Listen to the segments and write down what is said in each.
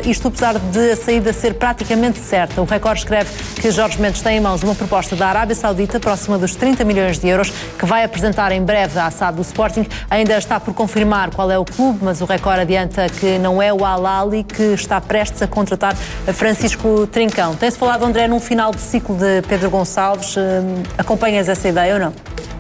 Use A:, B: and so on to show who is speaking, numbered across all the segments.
A: isto apesar de a saída ser praticamente certa. O Record escreve que Jorge Mendes tem em mãos uma proposta da Arábia Saudita próxima dos 30 milhões de euros, que vai apresentar em breve à SAD do Sporting. Ainda está por confirmar qual é o clube, mas o Record adianta que não é o Al Ahly, que está prestes a contratar Francisco Trincão. Tem-se falado, André, num final de ciclo de Pedro Gonçalves. Acompanhas essa ideia ou não?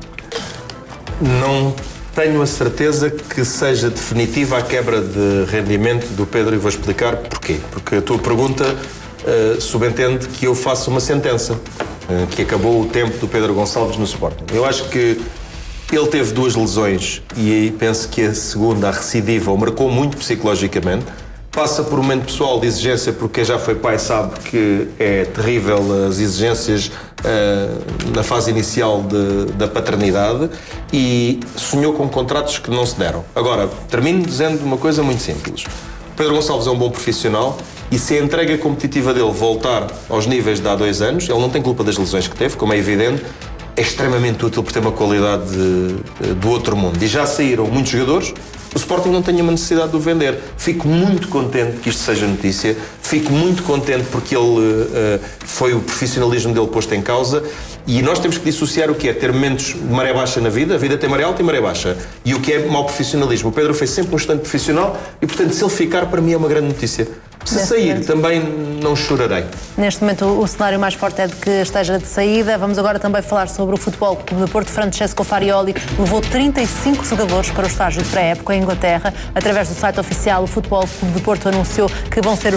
B: Não tenho a certeza que seja definitiva a quebra de rendimento do Pedro e vou explicar porquê. Porque a tua pergunta subentende que eu faço uma sentença, que acabou o tempo do Pedro Gonçalves no Sporting. Eu acho que ele teve 2 lesões e aí penso que a segunda, a recidiva, o marcou muito psicologicamente. Passa por um momento pessoal de exigência, porque quem já foi pai sabe que é terrível as exigências na fase inicial da paternidade, e sonhou com contratos que não se deram. Agora, termino dizendo uma coisa muito simples. Pedro Gonçalves é um bom profissional e se a entrega competitiva dele voltar aos níveis de há 2 anos, ele não tem culpa das lesões que teve, como é evidente, é extremamente útil por ter uma qualidade do outro mundo. E já saíram muitos jogadores. O Sporting não tem uma necessidade de o vender. Fico muito contente que isto seja notícia. Fico muito contente porque ele foi o profissionalismo dele posto em causa. E nós temos que dissociar o que é ter momentos de maré baixa na vida. A vida tem maré alta e maré baixa. E o que é mau profissionalismo. O Pedro foi sempre um excelente profissional e, portanto, se ele ficar, para mim é uma grande notícia. Se sair, também não chorarei.
A: Neste momento, o cenário mais forte é de que esteja de saída. Vamos agora também falar sobre o Futebol Clube do Porto. Francesco Farioli levou 35 jogadores para o estágio de pré-época em Inglaterra. Através do site oficial, o Futebol Clube do Porto anunciou que vão ser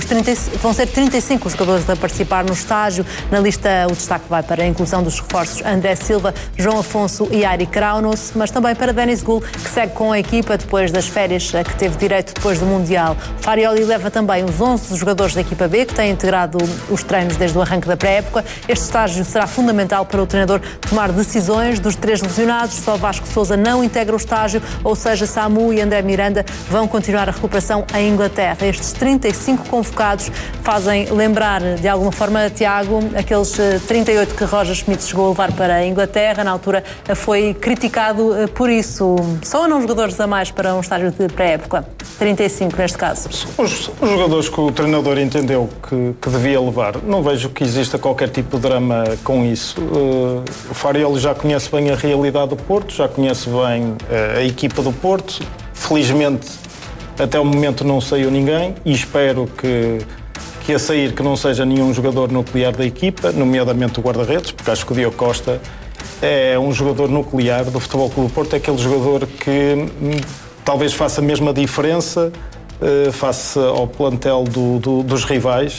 A: 35 jogadores a participar no estágio. Na lista, o destaque vai para a inclusão dos reforços André Silva, João Afonso e Ari Kraunos, mas também para Denis Gul, que segue com a equipa depois das férias a que teve direito depois do Mundial. Farioli leva também os 11 jogadores da equipa B, que têm integrado os treinos desde o arranque da pré-época. Este estágio será fundamental para o treinador tomar decisões. Dos 3 lesionados, só Vasco Sousa não integra o estágio, ou seja, Samu e André Miranda vão continuar a recuperação em Inglaterra. Estes 35 convocados fazem lembrar, de alguma forma, Tiago, aqueles 38 que Roger Schmidt chegou a levar para a Inglaterra. Na altura foi criticado por isso. Só ou não jogadores a mais para um estágio de pré-época? 35 neste caso.
C: Os jogadores que o treinador entendeu que devia levar. Não vejo que exista qualquer tipo de drama com isso. O Farioli já conhece bem a realidade do Porto, já conhece bem a equipa do Porto. Felizmente, até o momento não saiu ninguém e espero que a sair que não seja nenhum jogador nuclear da equipa, nomeadamente o guarda-redes, porque acho que o Diogo Costa é um jogador nuclear do Futebol Clube do Porto, é aquele jogador que talvez faça a mesma diferença face ao plantel dos rivais.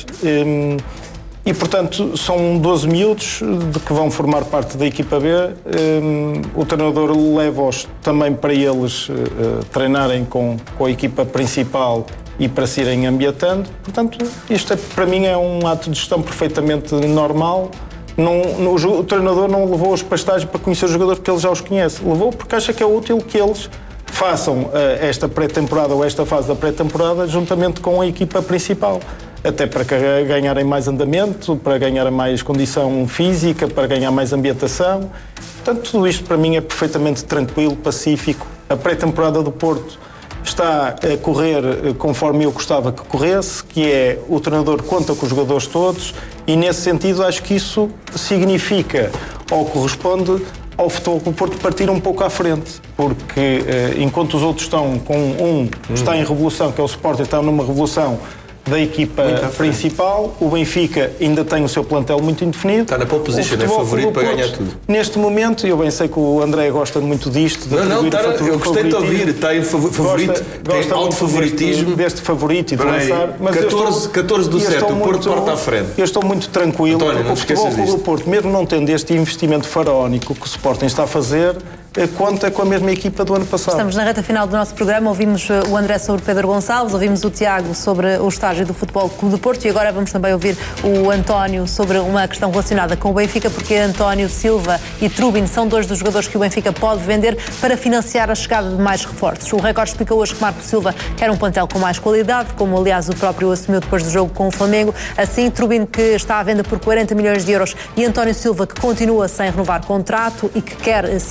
C: E, portanto, são 12 miúdos de que vão formar parte da equipa B. O treinador leva-os também para eles treinarem com a equipa principal e para se irem ambientando. Portanto, isto para mim é um ato de gestão perfeitamente normal. O treinador não levou-os para estágio para conhecer os jogadores porque ele já os conhece. Levou porque acha que é útil que eles façam esta pré-temporada ou esta fase da pré-temporada juntamente com a equipa principal. Até para ganharem mais andamento, para ganharem mais condição física, para ganhar mais ambientação. Portanto, tudo isto para mim é perfeitamente tranquilo, pacífico. A pré-temporada do Porto está a correr conforme eu gostava que corresse, que é o treinador conta com os jogadores todos e, nesse sentido, acho que isso significa ou corresponde ao Futebol Clube do Porto partir um pouco à frente, porque enquanto os outros estão com está em revolução, que é o Sporting, está numa revolução da equipa principal, o Benfica ainda tem o seu plantel muito indefinido.
B: Está na pole position, é favorito para ganhar tudo.
C: Neste momento, eu bem sei que o André gosta muito disto.
B: Eu gostei de ouvir, está em favorito, tem alto favoritismo.
C: Deste favorito e de lançar.
B: Mas 14 do 7, o Porto parte à frente.
C: Eu estou muito tranquilo,
B: António,
C: porque o Futebol Clube do Porto, mesmo não tendo este investimento faraónico que o Sporting está a fazer, conta com a mesma equipa do ano passado.
A: Estamos na reta final do nosso programa. Ouvimos o André sobre Pedro Gonçalves, ouvimos o Tiago sobre o estágio do Futebol Clube do Porto e agora vamos também ouvir o António sobre uma questão relacionada com o Benfica, porque António Silva e Trubin são 2 dos jogadores que o Benfica pode vender para financiar a chegada de mais reforços. O Record explica hoje que Marco Silva quer um plantel com mais qualidade, como aliás o próprio assumiu depois do jogo com o Flamengo. Assim, Trubin, que está à venda por 40 milhões de euros, e António Silva, que continua sem renovar contrato e que quer sair,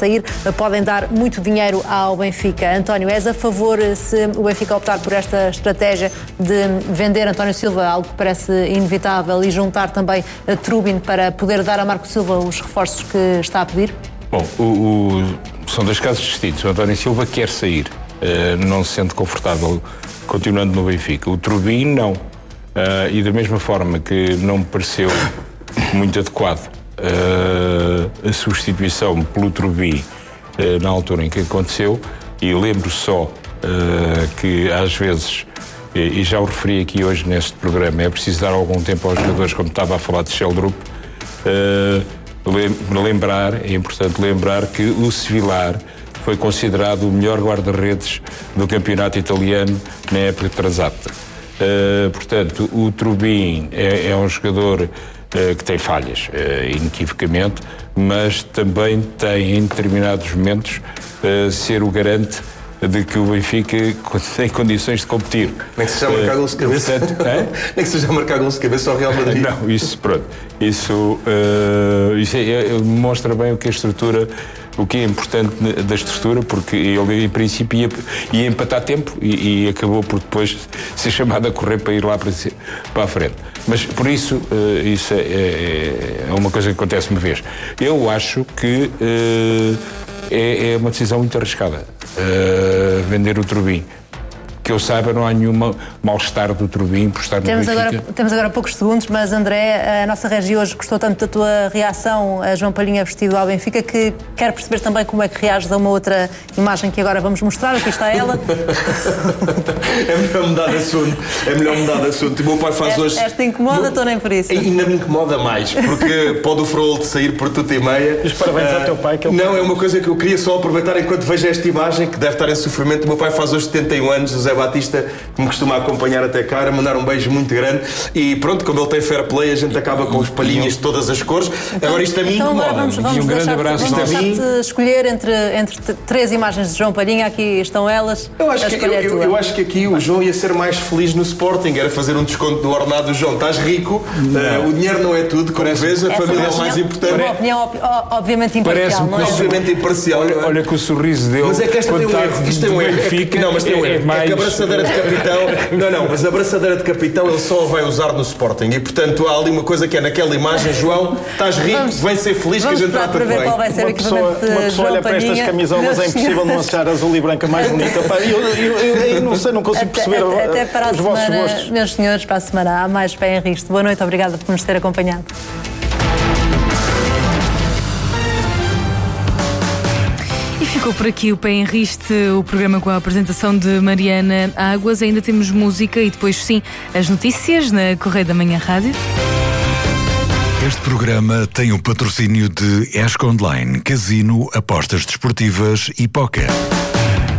A: podem dar muito dinheiro ao Benfica. António, és a favor se o Benfica optar por esta estratégia de vender António Silva, algo que parece inevitável, e juntar também a Trubin para poder dar a Marco Silva os reforços que está a pedir?
D: Bom, são dois casos distintos. O António Silva quer sair, não se sente confortável continuando no Benfica. O Trubin não. E da mesma forma que não me pareceu muito adequado a substituição pelo Trubin na altura em que aconteceu, e lembro só que às vezes, e já o referi aqui hoje neste programa, é preciso dar algum tempo aos jogadores, como estava a falar de Sheldrup. É importante lembrar que o Sevillar foi considerado o melhor guarda-redes do campeonato italiano na época transata. Portanto, o Trubin é um jogador que tem falhas, inequivocamente, mas também tem, em determinados momentos, ser o garante de que o Benfica tem condições de competir.
B: Nem que seja marcar gols de cabeça. Nem que seja marcar gols de cabeça ao Real Madrid.
D: Não, isso, pronto. Isso mostra bem o que é a estrutura, o que é importante da estrutura, porque ele, em princípio, ia empatar tempo e acabou por depois ser chamado a correr para ir lá para a frente. Mas, por isso, isso é uma coisa que acontece uma vez. Eu acho que é uma decisão muito arriscada, vender o Trubin. Que eu saiba, não há nenhum mal-estar do Trubin por estar no Benfica.
A: Temos agora poucos segundos, mas André, a nossa regi hoje gostou tanto da tua reação a João Palhinha vestido ao Benfica que quero perceber também como é que reages a uma outra imagem que agora vamos mostrar. Aqui está ela.
B: É melhor mudar de assunto. O meu pai faz hoje...
A: Esta incomoda-te ou nem por isso?
B: Ainda me incomoda mais, porque pode o Frollo sair por tudo e meia.
C: Os parabéns ao teu pai.
B: Não, é uma coisa que eu queria só aproveitar enquanto vejo esta imagem, que deve estar em sofrimento. O meu pai faz hoje 71 anos, José Batista, que me costuma acompanhar até cá, mandar um beijo muito grande. E pronto, como ele tem fair play, a gente acaba com os palhinhas de todas as cores. Agora isto a mim incomoda.
A: Vamos
D: um grande abraço.
A: Vamos deixar-te escolher entre três imagens de João Palhinha. Aqui estão elas.
B: Eu acho que aqui o João ia ser mais feliz no Sporting, era fazer um desconto do ordenado do João. Estás rico, o dinheiro não é tudo, como vês, a família é o mais importante.
A: Uma opinião obviamente imparcial, não é?
B: Obviamente imparcial.
D: Olha que o sorriso dele.
B: Mas é que esta tem um erro. Isto é um erro. Não, mas tem um erro. É que a abraçadeira de capitão. Mas a abraçadeira de capitão ele só a vai usar no Sporting. E portanto há ali uma coisa que é naquela imagem, João, estás rico, vem ser feliz que a gente trata bem.
C: Uma pessoa olha para estas camisolas, é impossível não achar a azul e branca mais bonita. Eu não sei, não consigo perceber
A: até para
C: os vossos gostos.
A: Meus senhores, para a semana há mais Pé em Risto. Boa noite, obrigada por nos ter acompanhado.
E: Ficou por aqui o Pé em Riste, o programa com a apresentação de Mariana Águas. Ainda temos música e depois, sim, as notícias na Correio da Manhã Rádio.
F: Este programa tem o patrocínio de ESC Online, Casino, Apostas Desportivas e Póquer.